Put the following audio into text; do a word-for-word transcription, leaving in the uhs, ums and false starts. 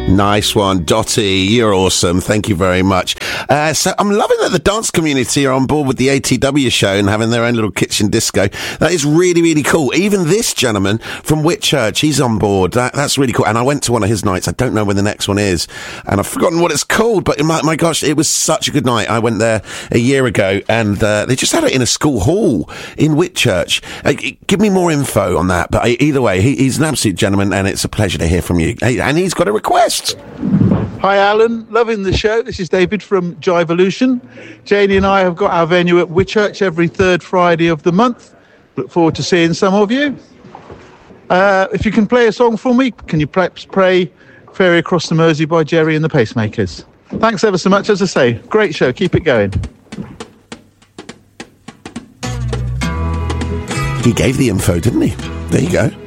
Nice one, Dottie. You're awesome. Thank you very much. Uh, so I'm loving that the dance community are on board with the A T W show and having their own little kitchen disco. That is really, really cool. Even this gentleman from Whitchurch, he's on board. That, that's really cool. And I went to one of his nights. I don't know when the next one is, and I've forgotten what it's called. But my, my gosh, it was such a good night. I went there a year ago, and uh, they just had it in a school hall in Whitchurch. Uh, give me more info on that. But uh, either way, he, he's an absolute gentleman, and it's a pleasure to hear from you. Hey, and he's got a request. Hi Alan, loving the show. This is David from Jivolution. Janie and I have got our venue at Whitchurch every third Friday of the month. Look forward to seeing some of you. Uh, if you can play a song for me, can you perhaps play Ferry Across the Mersey by Jerry and the Pacemakers? Thanks ever so much. As I say, great show. Keep it going. He gave the info, didn't he? There you go.